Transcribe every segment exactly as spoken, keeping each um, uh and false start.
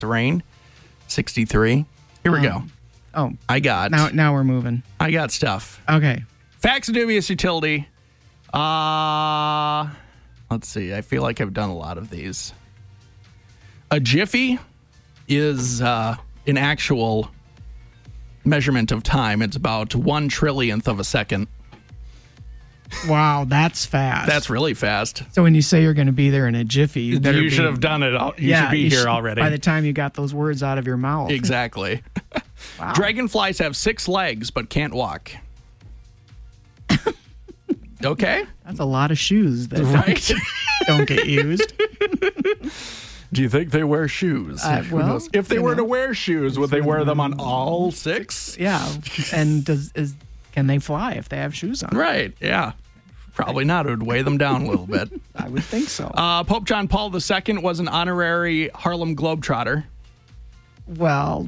rain, sixty-three. Here we um, go. Oh, I got. now now we're moving. I got stuff. Okay. Facts of dubious utility. Uh, let's see. I feel like I've done a lot of these. A jiffy is uh, an actual measurement of time. It's about one trillionth of a second. Wow, that's fast. That's really fast. So when you say you're going to be there in a jiffy, you better You be, should have done it. All. You yeah, should be you here should- already. By the time you got those words out of your mouth. Exactly. Wow. Dragonflies have six legs but can't walk. Okay. That's a lot of shoes that Right. don't, don't get used. Do you think they wear shoes? Uh, Who well, knows? If they you were know. to wear shoes, would they wear them on all six? Yeah. And does is can they fly if they have shoes on? Right. Yeah. Probably not. It would weigh them down a little bit. I would think so. Uh, Pope John Paul the Second was an honorary Harlem Globetrotter. Well,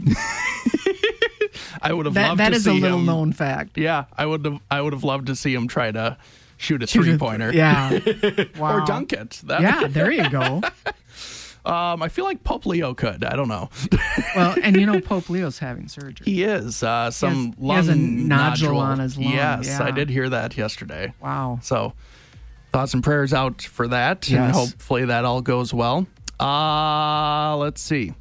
I would have that, loved that to is see a little him. known fact. Yeah, I would have. I would have loved to see him try to shoot a Shoot a- three pointer. Yeah. Wow. Or dunk it. That- Yeah, there you go. Um, I feel like Pope Leo could. I don't know. Well, and you know Pope Leo's having surgery. He is uh, some He has- he lung has a nodule on his lung, Yes, yeah. I did hear that yesterday. Wow. So, thoughts and prayers out for that, and Yes. hopefully that all goes well. Uh, let's see.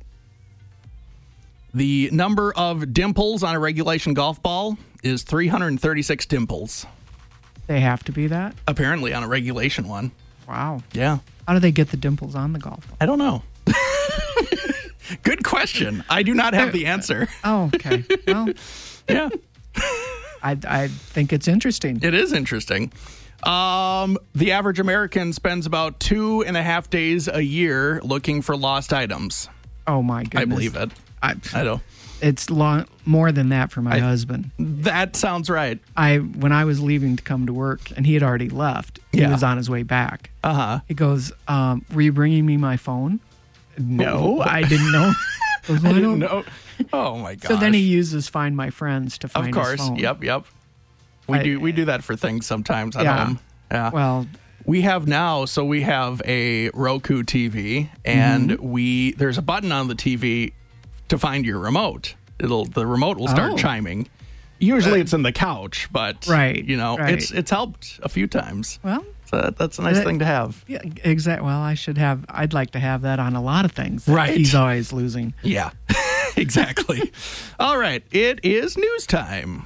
The number of dimples on a regulation golf ball is three hundred thirty-six dimples. They have to be that? Apparently on a regulation one. Wow. Yeah. How do they get the dimples on the golf ball? I don't know. Good question. I do not have the answer. Oh, okay. Well, Yeah. I, I think it's interesting. It is interesting. Um, the average American spends about two and a half days a year looking for lost items. Oh, my goodness. I believe it. I, I don't. it's long, more than that for my I- husband. That sounds right. I When I was leaving to come to work, and he had already left, he Yeah. was on his way back. Uh huh. He goes, um, were you bringing me my phone? No, I didn't know. He goes, I "Well, didn't don't-" know. Oh my gosh. So then he uses Find My Friends to find Of course. his phone. Yep. Yep. We I- do. We do that for things sometimes at Yeah. home. Yeah. Well, We have now, so we have a Roku T V, and Mm-hmm. we there's a button on the T V to find your remote. It'll the remote will start Oh. chiming. Usually it's in the couch, but Right, you know, right. it's it's helped a few times. well, So that, that's a nice That- thing to have. yeah, exactly. Well, I should have. I'd like to have that on a lot of things. Right. He's always losing. Yeah, exactly. All right, it is news time.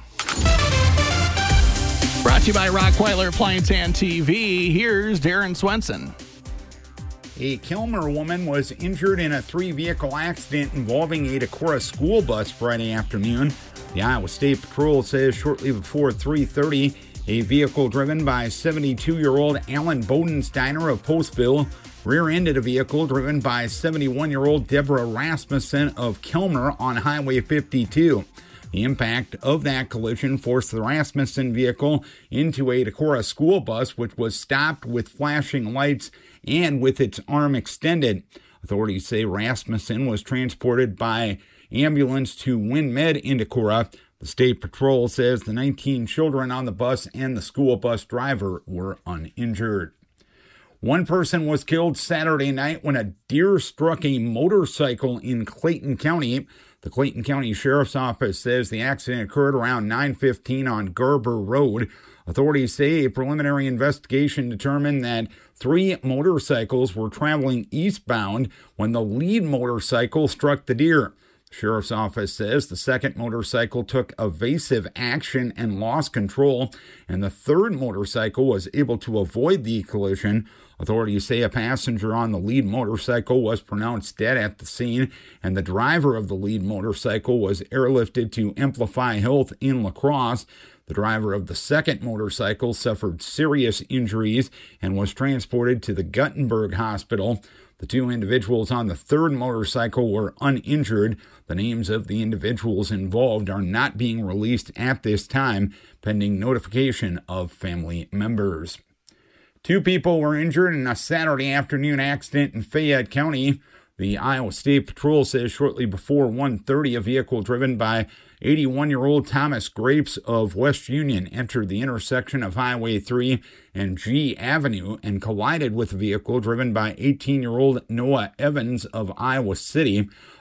Brought to you by Rockweiler Appliance and T V. Here's Darren Swenson. A Kilmer woman was injured in a three-vehicle accident involving a Decorah school bus Friday afternoon. The Iowa State Patrol says shortly before three thirty, a vehicle driven by seventy-two-year-old Alan Bodensteiner of Postville rear-ended a vehicle driven by seventy-one-year-old Deborah Rasmussen of Kilmer on Highway fifty-two. The impact of that collision forced the Rasmussen vehicle into a Decorah school bus, which was stopped with flashing lights and with its arm extended. Authorities say Rasmussen was transported by ambulance to WinMed in Decorah. The State Patrol says the nineteen children on the bus and the school bus driver were uninjured. One person was killed Saturday night when a deer struck a motorcycle in Clayton County. The Clayton County Sheriff's Office says the accident occurred around nine fifteen on Garber Road. Authorities say a preliminary investigation determined that three motorcycles were traveling eastbound when the lead motorcycle struck the deer. The Sheriff's Office says the second motorcycle took evasive action and lost control, and the third motorcycle was able to avoid the collision. Authorities say a passenger on the lead motorcycle was pronounced dead at the scene, and the driver of the lead motorcycle was airlifted to Amplify Health in La Crosse. The driver of the second motorcycle suffered serious injuries and was transported to the Guttenberg Hospital. The two individuals on the third motorcycle were uninjured. The names of the individuals involved are not being released at this time, pending notification of family members. Two people were injured in a Saturday afternoon accident in Fayette County. The Iowa State Patrol says shortly before one thirty, a vehicle driven by eighty-one-year-old Thomas Grapes of West Union entered the intersection of Highway three and G Avenue and collided with a vehicle driven by eighteen-year-old Noah Evans of Iowa City.